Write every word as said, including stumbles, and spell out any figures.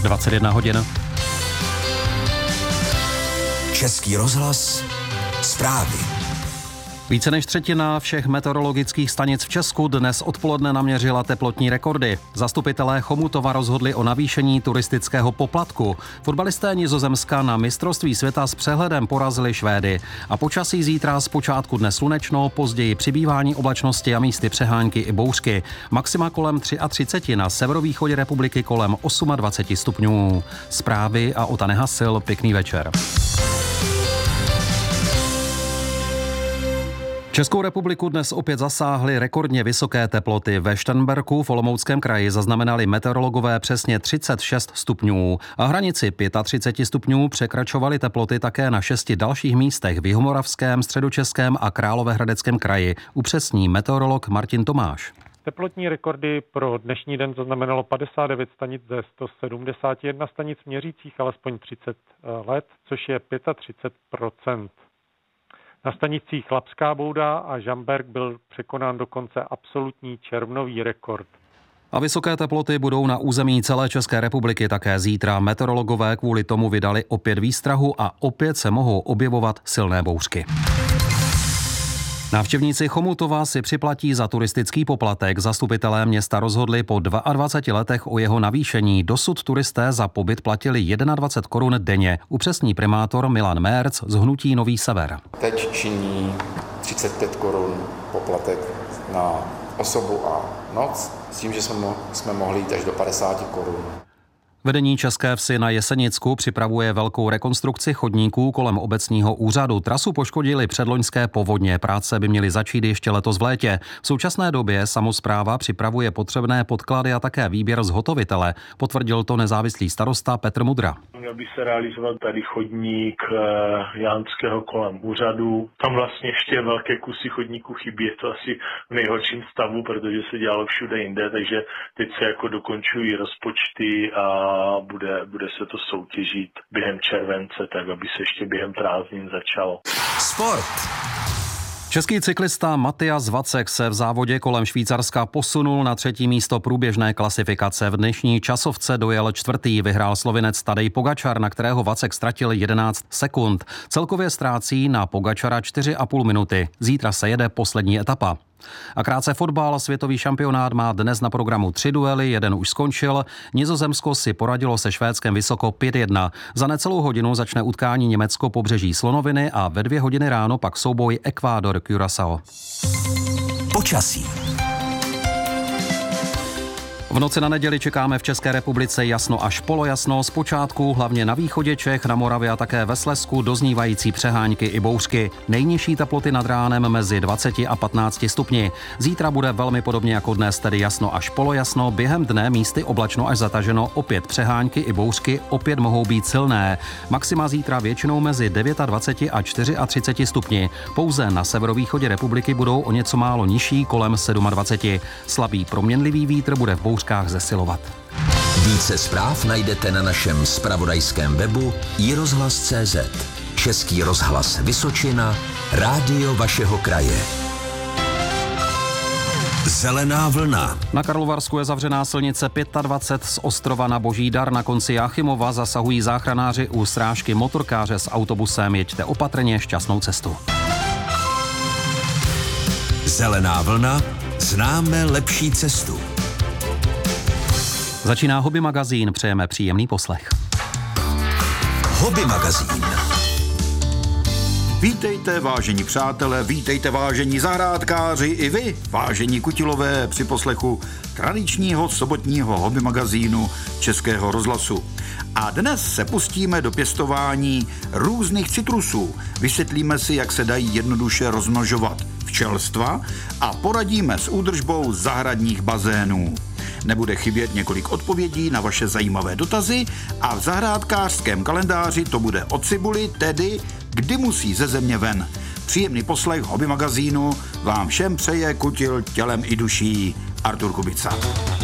dvacet jedna hodin. Český rozhlas, zprávy. Více než třetina všech meteorologických stanic v Česku dnes odpoledne naměřila teplotní rekordy. Zastupitelé Chomutova rozhodli o navýšení turistického poplatku. Fotbalisté Nizozemska na mistrovství světa s přehledem porazili Švédy. A počasí zítra zpočátku dnes slunečno, později přibývání oblačnosti a místy přehánky i bouřky. Maxima kolem třicet tři, na severovýchodě republiky kolem dvacet osm stupňů. Zprávy a Ota Nehasil, pěkný večer. Českou republiku dnes opět zasáhly rekordně vysoké teploty. Ve Šternberku v Olomouckém kraji zaznamenali meteorologové přesně třicet šest stupňů. A hranici třicet pět stupňů překračovaly teploty také na šesti dalších místech v Jihomoravském, Středočeském a Královéhradeckém kraji. Upřesní meteorolog Martin Tomáš. Teplotní rekordy pro dnešní den zaznamenalo padesát devět stanic ze sto sedmdesát jedna stanic měřících alespoň třicet let, což je třicet pět procent. Na stanicích Lapská Bouda a Žamberk byl překonán dokonce absolutní červnový rekord. A vysoké teploty budou na území celé České republiky také zítra. Meteorologové kvůli tomu vydali opět výstrahu a opět se mohou objevovat silné bouřky. Návštěvníci Chomutova si připlatí za turistický poplatek. Zastupitelé města rozhodli po dvaceti dvou letech o jeho navýšení. Dosud turisté za pobyt platili dvacet jedna korun denně. Upřesní primátor Milan Mérc z hnutí Nový Sever. Teď činí třicet pět korun poplatek na osobu a noc, s tím, že jsme, mo- jsme mohli jít až do padesát korun. Vedení České Vsi na Jesenicku připravuje velkou rekonstrukci chodníků kolem obecního úřadu. Trasu poškodili předloňské povodně. Práce by měly začít ještě letos v létě. V současné době samospráva připravuje potřebné podklady a také výběr zhotovitele. Potvrdil to nezávislý starosta Petr Mudra. Měl by se realizovat tady chodník Jánského kolem úřadu. Tam vlastně ještě velké kusy chodníku chybí. Je to asi v nejhorším stavu, protože se dělalo všude jinde, takže teď se jako dokončují rozpočty a a bude, bude se to soutěžit během července, tak aby se ještě během prázdnin začalo. Sport. Český cyklista Matyas Vacek se v závodě kolem Švýcarska posunul na třetí místo průběžné klasifikace. V dnešní časovce dojel čtvrtý, vyhrál Slovinec Tadej Pogačar, na kterého Vacek ztratil jedenáct sekund. Celkově ztrácí na Pogačara čtyři a půl minuty. Zítra se jede poslední etapa. A krátce fotbal, světový šampionát má dnes na programu tři duely, jeden už skončil. Nizozemsko si poradilo se Švédskem vysoko pět jedna. Za necelou hodinu začne utkání Německo pobřeží Slonoviny a ve dvě hodiny ráno pak souboj Ekvádor Curaçao. Počasí. V noci na neděli čekáme v České republice jasno až polojasno, zpočátku hlavně na východě Čech, na Moravě a také ve Slezsku doznívající přehánky i bouřky. Nejnižší teploty nad ránem mezi dvaceti a patnácti stupni. Zítra bude velmi podobně jako dnes, tedy jasno až polojasno, během dne místy oblačno až zataženo, opět přehánky i bouřky opět mohou být silné. Maxima zítra většinou mezi dvacet devět a třicet čtyři stupni. Pouze na severovýchodě republiky budou o něco málo nižší, kolem dvacet sedm. Slabý proměnlivý vítr bude v bouřkách zesilovat. Více zpráv najdete na našem zpravodajském webu i rozhlas tečka cé zet. Český rozhlas Vysočina, rádio vašeho kraje. Zelená vlna. Na Karlovarsku je zavřená silnice dvacet pět z Ostrova na Boží Dar. Na konci Jáchymova zasahují záchranáři u srážky motorkáře s autobusem. Jeďte opatrně, šťastnou cestu. Zelená vlna. Známe lepší cestu. Začíná Hobby magazín, přejeme příjemný poslech. Hobby magazín. Vítejte, vážení přátelé, vítejte, vážení zahrádkáři, i vy, vážení kutilové, při poslechu tradičního sobotního hobby magazínu Českého rozhlasu. A dnes se pustíme do pěstování různých citrusů. Vysvětlíme si, jak se dají jednoduše rozmnožovat včelstva a poradíme s údržbou zahradních bazénů. Nebude chybět několik odpovědí na vaše zajímavé dotazy a v zahrádkářském kalendáři to bude o cibuli, tedy kdy musí ze země ven. Příjemný poslech hobby magazínu vám všem přeje kutil tělem i duší Artur Kubica.